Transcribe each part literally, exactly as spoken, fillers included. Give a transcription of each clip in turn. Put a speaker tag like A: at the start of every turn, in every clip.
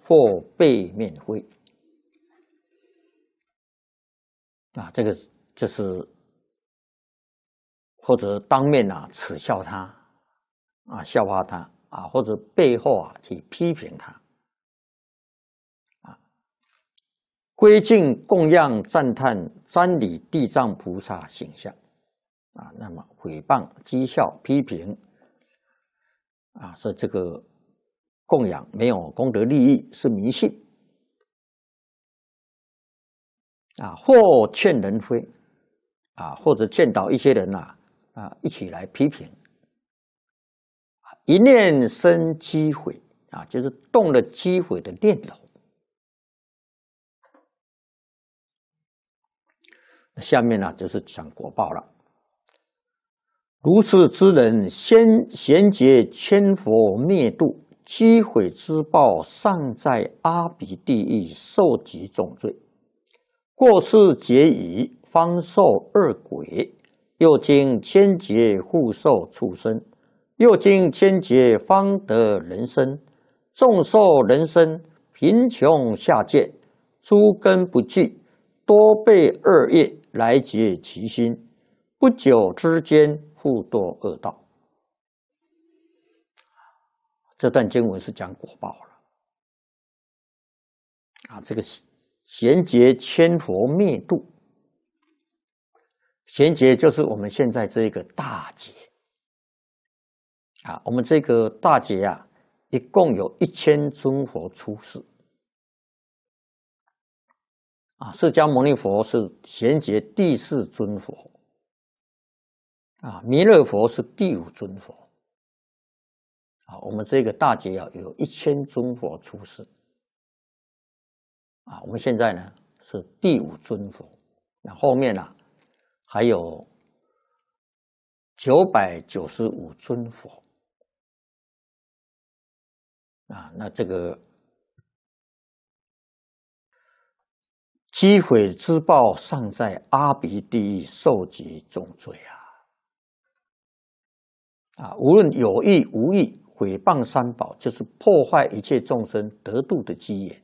A: 或背面挥。啊，这个就是或者当面啊耻笑他，啊笑话他啊，或者背后啊去批评他。啊，归敬供养赞叹瞻礼地藏菩萨形象。啊，那么诽谤、讥笑、批评，啊，说这个供养没有功德利益，是迷信。啊，或劝人非，啊，或者劝导一些人呐，啊，啊，一起来批评。一念生机毁，啊，就是动了机毁的念头。下面呢，就是讲果报了。如是之人，先贤劫千佛灭度，机毁之报，尚在阿鼻地狱受极重罪。过世劫已，方受恶鬼；又经千劫，复受畜生；又经千劫，方得人身。众受人身，贫穷下贱，诸根不具，多被恶业来结其心。不久之间，复堕恶道。这段经文是讲果报了。啊，这个贤劫千佛灭度，贤劫就是我们现在这个大劫。啊，我们这个大劫啊，一共有一千尊佛出世。啊，释迦牟尼佛是贤劫第四尊佛。啊，弥勒佛是第五尊佛。啊，我们这个大劫啊，有一千尊佛出世。啊，我们现在呢是第五尊佛，那后面呢、啊、还有九百九十五尊佛。啊，那这个机毁之报，尚在阿鼻地狱受极重罪啊！啊，无论有意无意，毁谤三宝，就是破坏一切众生得度的机缘。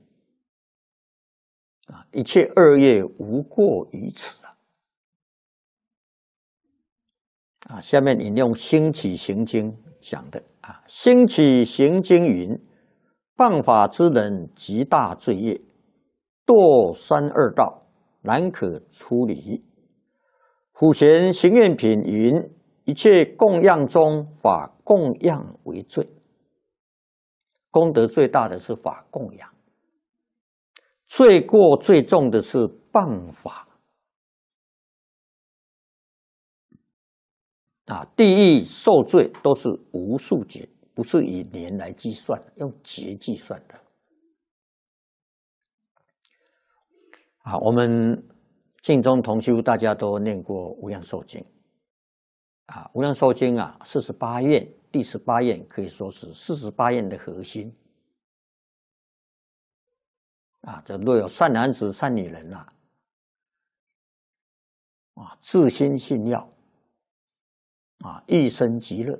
A: 啊，一切恶业无过于此啊！啊，下面引用《兴起行经》讲的啊，《兴起行经》云：谤法之人，极大罪业，堕三恶道，难可出离。普贤行愿品云：一切供养中，法供养为最。功德最大的是法供养，罪过最重的是谤法。啊，地狱受罪都是无数劫，不是以年来计算，用劫计算的。啊，我们净宗同修大家都念过《无量寿经》。啊，《无量寿经》啊，四十八愿，第十八愿可以说是四十八愿的核心。啊，这若有善男子、善女人啊，啊，自心信要，啊，一生极乐，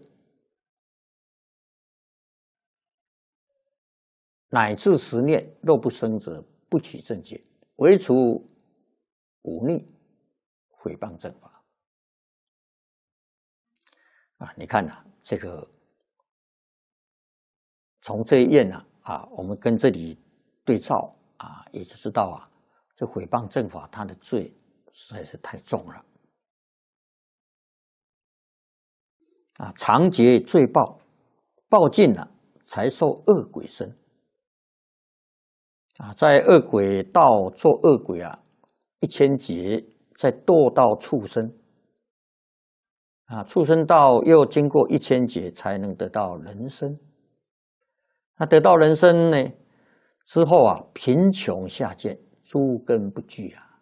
A: 乃至十念，若不生者，不取正解，唯除忤逆、毁谤正法。啊，你看呐、啊，这个从这一页呢，啊，我们跟这里对照啊，也就知道啊，这毁谤正法，它的罪实在是太重了。啊，常结罪报，报尽了才受恶鬼身。啊，在恶鬼道做恶鬼啊，一千劫，再堕到畜生。啊，畜生道又经过一千劫才能得到人身。那得到人身呢之后啊，贫穷下贱，诸根不具啊，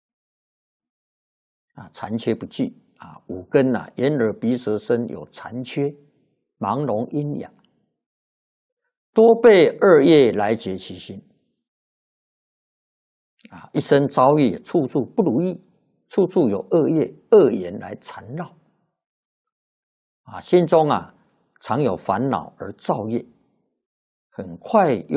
A: 啊，残缺不具啊，五根啊，眼耳鼻舌身有残缺，盲聋阴哑，多被恶业来结其心。啊，一生遭遇处处不如意，处处有恶业、恶缘来缠绕。啊，心中啊常有烦恼而造业，很快又